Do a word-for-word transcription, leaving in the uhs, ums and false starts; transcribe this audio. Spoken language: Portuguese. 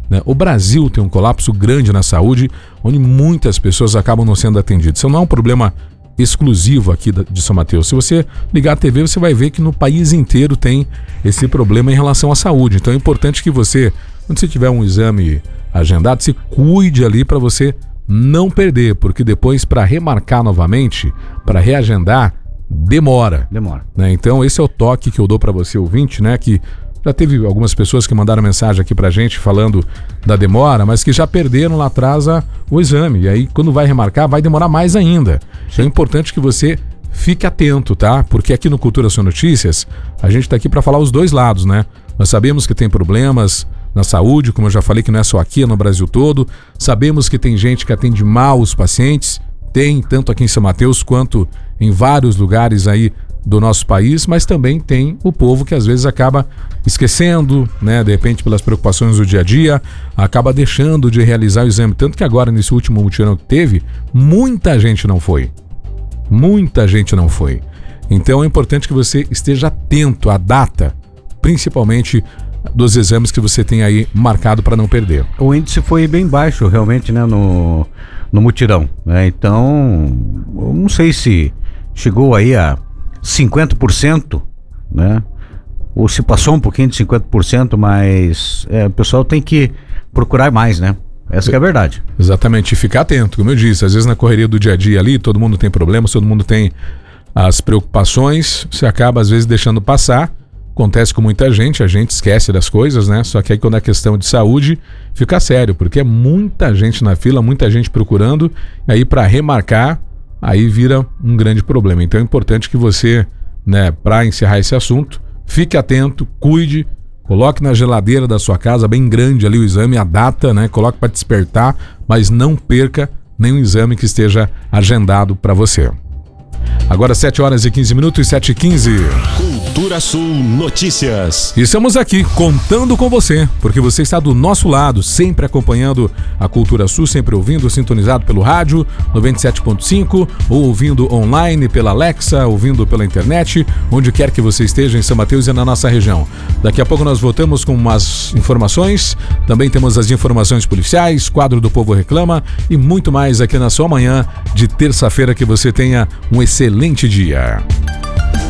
né? O Brasil tem um colapso grande na saúde, onde muitas pessoas acabam não sendo atendidas. Isso não é um problema exclusivo aqui de São Mateus. Se você ligar a T V, você vai ver que no país inteiro tem esse problema em relação à saúde. Então é importante que você, quando você tiver um exame agendado, se cuide ali para você não perder, porque depois para remarcar novamente, para reagendar, demora. Demora. Né? Então esse é o toque que eu dou para você, ouvinte, né? Que já teve algumas pessoas que mandaram mensagem aqui pra gente falando da demora, mas que já perderam lá atrás a, o exame. E aí, quando vai remarcar, vai demorar mais ainda. Então é importante que você fique atento, tá? Porque aqui no Cultura Sul Notícias, a gente tá aqui para falar os dois lados, né? Nós sabemos que tem problemas na saúde, como eu já falei, que não é só aqui, é no Brasil todo. Sabemos que tem gente que atende mal os pacientes. Tem, tanto aqui em São Mateus quanto em vários lugares aí do nosso país, mas também tem o povo que às vezes acaba esquecendo, né, de repente pelas preocupações do dia a dia, acaba deixando de realizar o exame. Tanto que agora, nesse último mutirão que teve, muita gente não foi. Muita gente não foi. Então é importante que você esteja atento à data, principalmente dos exames que você tem aí marcado para não perder. O índice foi bem baixo, realmente, né, no, no mutirão, né? Então, eu não sei se chegou aí a cinquenta por cento, né? Ou se passou um pouquinho de cinquenta por cento, mas é, o pessoal tem que procurar mais, né? Essa que é a verdade. Exatamente, e ficar atento, como eu disse, às vezes na correria do dia a dia ali, todo mundo tem problemas, todo mundo tem as preocupações, você acaba às vezes deixando passar, acontece com muita gente, a gente esquece das coisas, né? Só que aí quando é questão de saúde, fica sério, porque é muita gente na fila, muita gente procurando, e aí para remarcar, aí vira um grande problema. Então é importante que você, né, para encerrar esse assunto, fique atento, cuide, coloque na geladeira da sua casa, bem grande ali o exame, a data, né, coloque para despertar, mas não perca nenhum exame que esteja agendado para você. Agora sete horas e quinze minutos, sete e quinze. Cultura Sul Notícias. E estamos aqui contando com você, porque você está do nosso lado, sempre acompanhando a Cultura Sul, sempre ouvindo, sintonizado pelo rádio noventa e sete ponto cinco, ou ouvindo online pela Alexa, ouvindo pela internet, onde quer que você esteja em São Mateus e na nossa região. Daqui a pouco nós voltamos com umas informações, também temos as informações policiais, quadro do Povo Reclama e muito mais aqui na sua manhã de terça-feira. Que você tenha um excelente dia.